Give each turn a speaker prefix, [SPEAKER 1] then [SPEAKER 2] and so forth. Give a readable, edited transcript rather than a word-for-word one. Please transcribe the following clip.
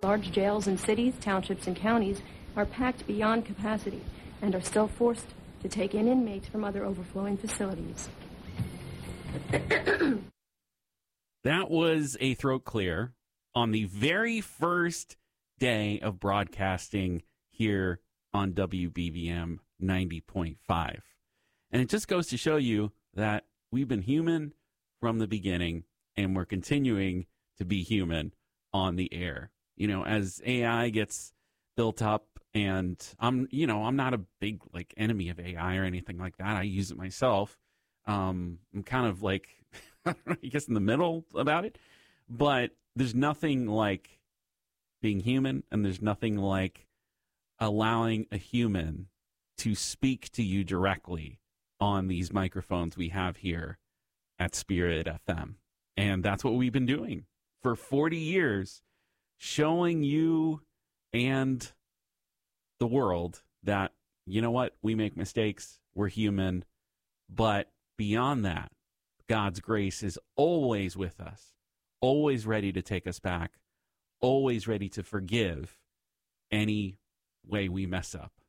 [SPEAKER 1] large jails in cities, townships, and counties are packed beyond capacity and are still forced to take in inmates from other overflowing facilities.
[SPEAKER 2] That was a throat clear on the very first day of broadcasting here on WBBM 90.5. And it just goes to show you that we've been human from the beginning, and we're continuing to be human on the air. You know, as AI gets built up, and I'm not a big enemy of AI or anything like that. I use it myself. I'm kind of I guess in the middle about it, but there's nothing like being human, and there's nothing like allowing a human to speak to you directly on these microphones we have here at Spirit FM. And that's what we've been doing for 40 years, showing you and the world that, you know what, we make mistakes, we're human, but beyond that, God's grace is always with us, always ready to take us back, always ready to forgive any way we mess up.